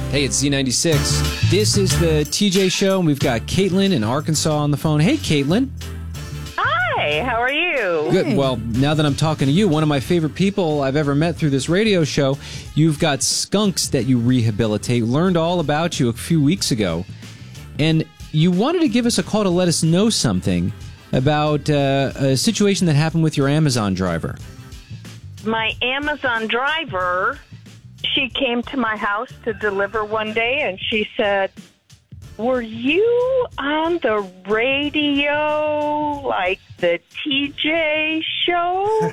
Hey, it's Z96. This is the TJ Show, and we've got Caitlin in Arkansas on the phone. Hey, Caitlin. Hi, how are you? Good. Well, now that I'm talking to you, one of my favorite people I've ever met through this radio show, you've got skunks that you rehabilitate. Learned all about you a few weeks ago. And you wanted to give us a call to let us know something about a situation that happened with your Amazon driver. My Amazon driver, she came to my house to deliver one day, and she said, "Were you on the radio, like the TJ show?"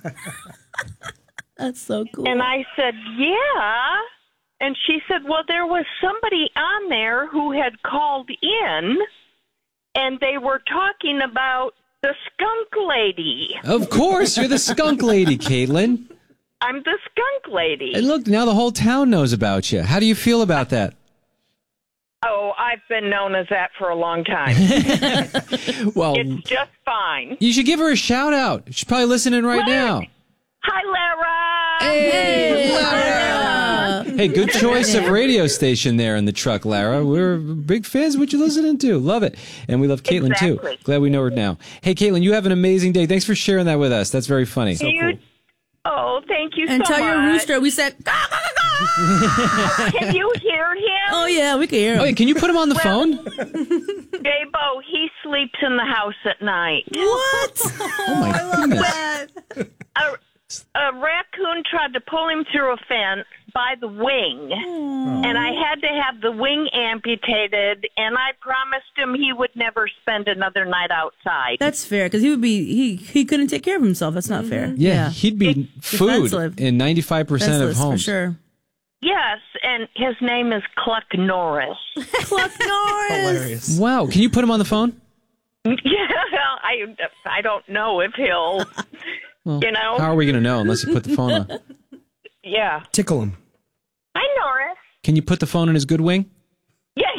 That's so cool. And I said, "Yeah." And she said, "Well, there was somebody on there who had called in, and they were talking about the skunk lady." Of course, you're the skunk lady, Caitlin. I'm the skunk lady. And look, now the whole town knows about you. How do you feel about that? Oh, I've been known as that for a long time. Well, It's just fine. you should give her a shout out. She's probably listening right now. Hi, Lara. Hey, Lara. Hey, good choice of radio station there in the truck, Lara. We're big fans of what you're listening to. Love it. And we love Caitlin, Exactly. too. Glad we know her now. Hey, Caitlin, you have an amazing day. Thanks for sharing that with us. That's very funny. Oh, thank you and so tell much. your rooster we said, "Caw, caw, caw, caw." Can you hear him? Oh, yeah, we can hear him. Oh, yeah, can you put him on the phone? Jabo, he sleeps in the house at night. What? Oh, my goodness. A raccoon tried to pull him through a fence by the wing, and I had to have the wing amputated, and I promised him he would never spend another night outside. That's fair, because he couldn't take care of himself. That's not fair. Yeah, he'd be food Defenseless. in 95% of Defenseless, homes. for sure. Yes, and his name is Cluck Norris. Cluck Norris. Hilarious. Wow, can you put him on the phone? Yeah, I don't know if he'll, Well, you know. how are we going to know unless you put the phone on? Yeah. Tickle him. Hi, Norris. Can you put the phone in his good wing? Yeah.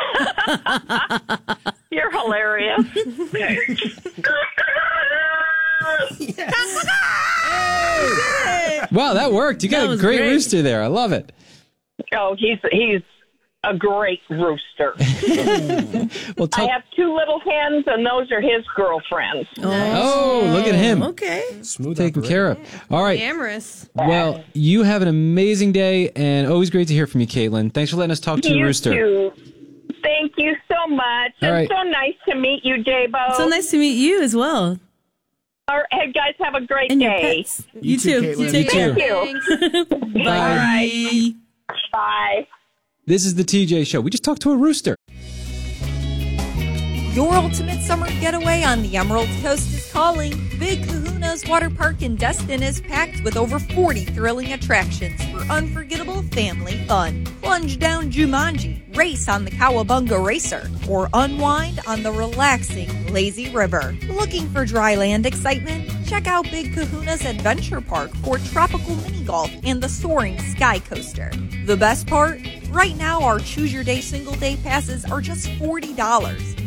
You're hilarious. Wow, that worked. You got That a was great great. rooster there. I love it. Oh, he's a great rooster. Well, I have two little hens, and those are his girlfriends. Oh, look at him. Okay. Smooth Taken operator. care of. All right. Amorous. Well, you have an amazing day, and always great to hear from you, Caitlin. Thanks for letting us talk to the You rooster. too. Thank you so much. All right. It's so nice to meet you, Jabo. So nice to meet you as well. All right, hey, guys, have a great And your day. pets. You too, You Caitlin. take You care. too. You. Bye. Bye. This is the TJ Show. We just talked to a rooster. Your ultimate summer getaway on the Emerald Coast is calling. Big Kahuna's Water Park in Destin is packed with over 40 thrilling attractions for unforgettable family fun. Plunge down Jumanji, race on the Cowabunga Racer, or unwind on the relaxing Lazy River. Looking for dry land excitement? Check out Big Kahuna's Adventure Park for tropical mini golf and the soaring Sky Coaster. The best part? Right now, our Choose Your Day single day passes are just $40.